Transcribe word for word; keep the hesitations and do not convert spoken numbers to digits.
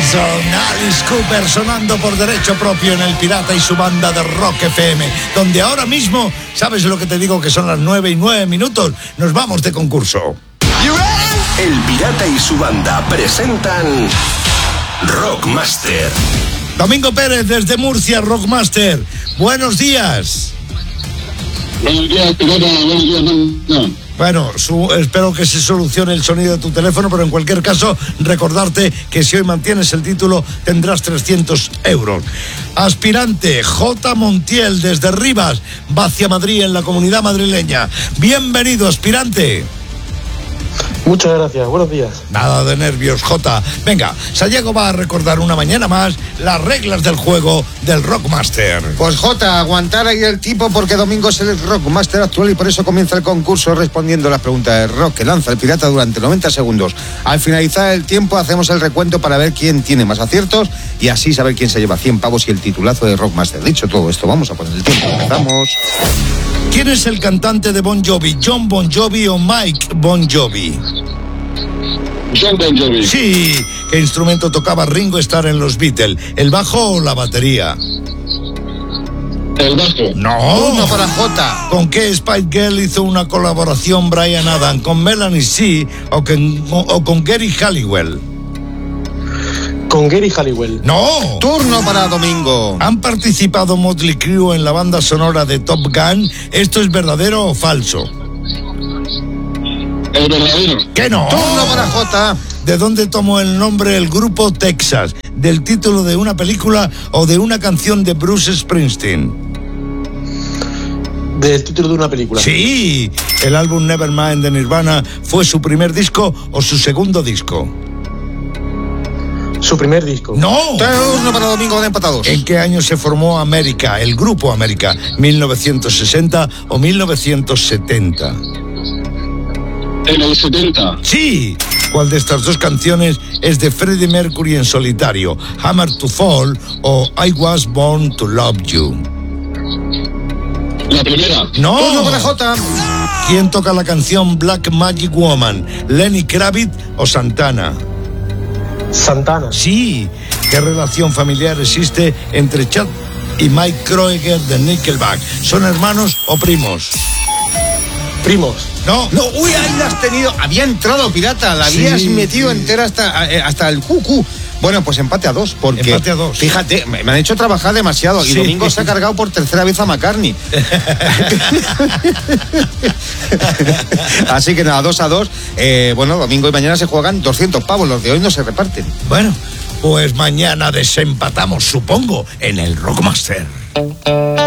Manson, Alice Cooper sonando por derecho propio en El Pirata y su banda de Rock F M, donde ahora mismo, ¿sabes lo que te digo? Que son las nueve y nueve minutos. Nos vamos de concurso. El Pirata y su banda presentan Rockmaster. Domingo Pérez desde Murcia, Rockmaster. Buenos días. Buenos días, Pirata. Buenos días, no. Bueno, su, espero que se solucione el sonido de tu teléfono, pero en cualquier caso, recordarte que si hoy mantienes el título, tendrás trescientos euros. Aspirante J. Montiel, desde Rivas, Vacia Madrid, en la Comunidad Madrileña. Bienvenido, aspirante. Muchas gracias, buenos días. Nada de nervios, Jota. Venga, Sayago va a recordar una mañana más las reglas del juego del Rockmaster. Pues Jota, aguantar ahí el tipo porque Domingo es el Rockmaster actual y por eso comienza el concurso respondiendo las preguntas de rock que lanza el pirata durante noventa segundos. Al finalizar el tiempo hacemos el recuento para ver quién tiene más aciertos y así saber quién se lleva cien pavos y el titulazo de Rockmaster. Dicho todo esto, vamos a poner el tiempo. Empezamos. ¿Quién es el cantante de Bon Jovi? ¿John Bon Jovi o Mike Bon Jovi? John Bon Jovi. Sí. ¿Qué instrumento tocaba Ringo Starr en los Beatles? ¿El bajo o la batería? El bajo. No. Uno para Jota. ¿Con qué Spice Girl hizo una colaboración Bryan Adams? ¿Con Melanie C o con, o con Gary Halliwell? Con Gary Halliwell. No. Turno para Domingo. ¿Han participado Motley Crue en la banda sonora de Top Gun? ¿Esto es verdadero o falso? El verdadero. ¿Qué no? Turno para Jota. ¿De dónde tomó el nombre el grupo Texas? ¿Del título de una película o de una canción de Bruce Springsteen? Del título de una película. Sí. ¿El álbum Nevermind de Nirvana fue su primer disco o su segundo disco? Su primer disco. ¡No! Turno para Domingo de empatados. ¿En qué año se formó América, el grupo América? ¿mil novecientos sesenta o mil novecientos setenta? En el setenta. ¡Sí! ¿Cuál de estas dos canciones es de Freddie Mercury en solitario? ¿Hammer to Fall o I Was Born to Love You? La primera. ¡No! Turno para Jota. ¿Quién toca la canción Black Magic Woman? ¿Lenny Kravitz o Santana? Santana. Sí. ¿Qué relación familiar existe entre Chad y Mike Kroeger de Nickelback? ¿Son hermanos o primos? Primos. No. No, uy, ahí la has tenido. Había entrado pirata, la habías Sí, metido sí. entera hasta, hasta el cucú. Bueno, pues empate a dos, porque Empate a dos. fíjate, me, me han hecho trabajar demasiado y Sí. Domingo se ha cargado por tercera vez a McCartney. Así que nada, dos a dos. Eh, bueno, domingo y mañana se juegan doscientos pavos, los de hoy no se reparten. Bueno, pues mañana desempatamos, supongo, en el Rockmaster.